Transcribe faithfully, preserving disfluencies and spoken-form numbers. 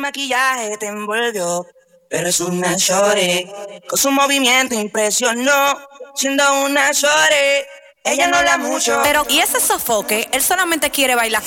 maquillaje te envolvió. Pero es una shorty, con su movimiento impresionó. Siendo una shorty, ella no la mucho. Pero, ¿y ese sofoque? Él solamente quiere bailar